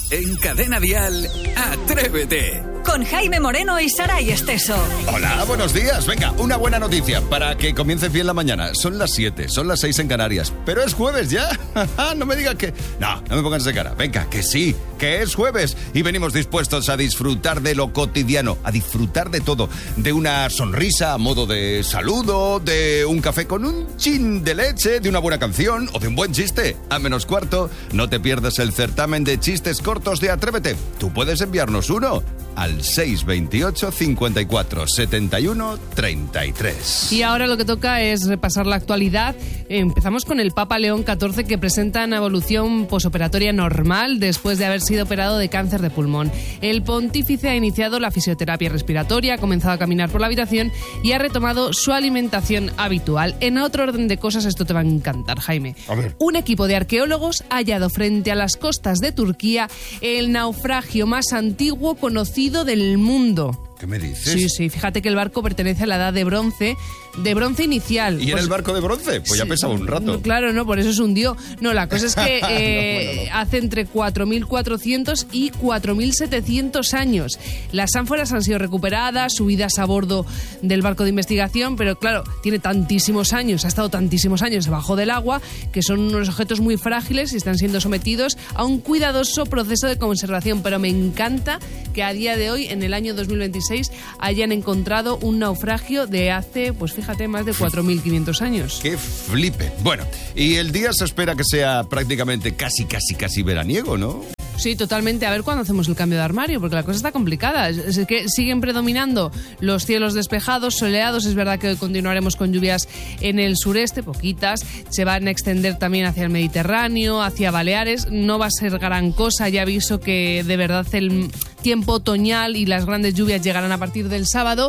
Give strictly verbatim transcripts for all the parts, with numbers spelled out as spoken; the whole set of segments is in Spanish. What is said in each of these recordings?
En Cadena Dial, Atrévete. Con Jaime Moreno y Saray Esteso. Hola, buenos días. Venga, una buena noticia para que comience bien la mañana. Son las siete, son las seis en Canarias. Pero es jueves ya. No me digas que... No, no me pongas de cara. Venga, que sí, que es jueves. Y venimos dispuestos a disfrutar de lo cotidiano, a disfrutar de todo. De una sonrisa a modo de saludo, de un café con un chin de leche, de una buena canción o de un buen chiste. A menos cuarto, no te pierdas el certamen de chistes cortos de Atrévete. Tú puedes enviarnos uno al seis veintiocho, cincuenta y cuatro, setenta y uno, treinta y tres. Y ahora lo que toca es repasar la actualidad. Empezamos con el Papa León catorce, que presenta una evolución posoperatoria normal después de haber sido operado de cáncer de pulmón. El pontífice ha iniciado la fisioterapia respiratoria, ha comenzado a caminar por la habitación y ha retomado su alimentación habitual. En otro orden de cosas, esto te va a encantar, Jaime. A ver. Un equipo de arqueólogos ha hallado frente a las costas de Turquía el naufragio más antiguo conocido del mundo. ¿Qué me dices? Sí, sí, fíjate que el barco pertenece a la edad de bronce, de bronce inicial. ¿Y pues, era el barco de bronce? Pues sí, ya pesaba un rato. No, claro, no, por eso se hundió. No, la cosa es que eh, no, bueno, no. hace entre cuatro mil cuatrocientos y cuatro mil setecientos años. Las ánforas han sido recuperadas, subidas a bordo del barco de investigación, pero claro, tiene tantísimos años, ha estado tantísimos años debajo del agua, que son unos objetos muy frágiles y están siendo sometidos a un cuidadoso proceso de conservación. Pero me encanta que a día de hoy, en el año dos mil veintiséis, hayan encontrado un naufragio de hace, pues fíjate, más de cuatro mil quinientos años. ¡Qué flipe! Bueno, y el día se espera que sea prácticamente casi, casi, casi veraniego, ¿no? Sí, totalmente. A ver cuándo hacemos el cambio de armario, porque la cosa está complicada. Es que siguen predominando los cielos despejados, soleados. Es verdad que hoy continuaremos con lluvias en el sureste, poquitas. Se van a extender también hacia el Mediterráneo, hacia Baleares. No va a ser gran cosa. Ya aviso que de verdad el tiempo otoñal y las grandes lluvias llegarán a partir del sábado.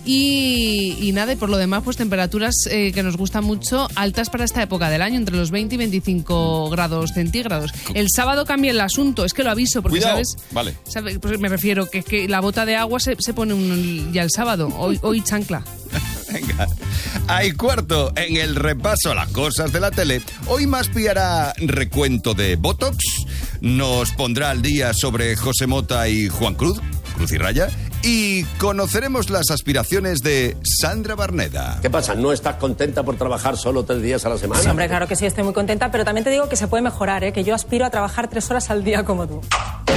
Y, y nada, y por lo demás, pues temperaturas eh, que nos gustan mucho, altas para esta época del año, entre los veinte y veinticinco grados centígrados. El sábado cambia el asunto. Es que lo aviso, porque Cuidado. ¿sabes? Vale. ¿sabes? Pues me refiero que, que la bota de agua se, se pone un, ya el sábado, hoy, hoy chancla. Venga, hay cuarto en el repaso a las cosas de la tele. Hoy más pillará recuento de Botox, nos pondrá al día sobre José Mota y Juan Cruz, Cruz y Raya, y conoceremos las aspiraciones de Sandra Barneda. ¿Qué pasa? ¿No estás contenta por trabajar solo tres días a la semana? Sí, hombre, claro que sí, estoy muy contenta, pero también te digo que se puede mejorar, ¿eh? Que yo aspiro a trabajar tres horas al día como tú.